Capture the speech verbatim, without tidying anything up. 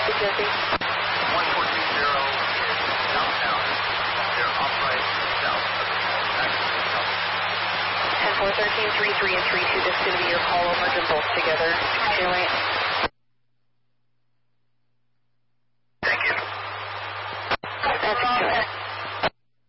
Hey, Jesse. one four two zero is southbound. They're upright south of the pole. Actually, south. ten four thirteen, three three and three two, this is going to be your call. I'll merge them both together. two eight.